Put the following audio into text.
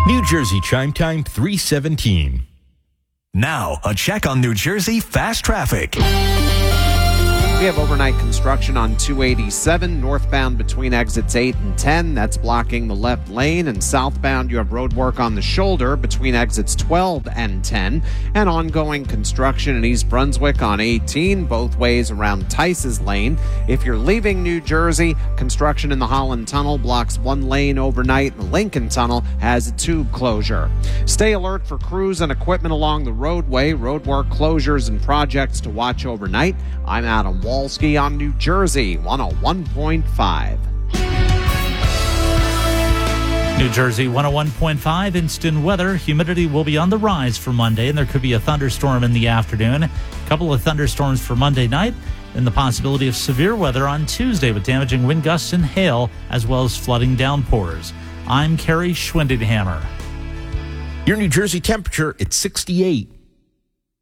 New Jersey Chime Time 3:17. Now, a check on New Jersey fast traffic. We have overnight construction on 287 northbound between exits 8 and 10. That's blocking the left lane. And southbound, you have road work on the shoulder between exits 12 and 10. And ongoing construction in East Brunswick on 18, both ways around Tice's Lane. If you're leaving New Jersey, construction in the Holland Tunnel blocks one lane overnight. The Lincoln Tunnel has a tube closure. Stay alert for crews and equipment along the roadway. Road work closures and projects to watch overnight. I'm Adam Walski on New Jersey 101.5. New Jersey 101.5 instant weather. Humidity will be on the rise for Monday, and there could be a thunderstorm in the afternoon. A couple of thunderstorms for Monday night, and the possibility of severe weather on Tuesday with damaging wind gusts and hail, as well as flooding downpours. I'm Kerry Schwindenhammer. Your New Jersey temperature at 68.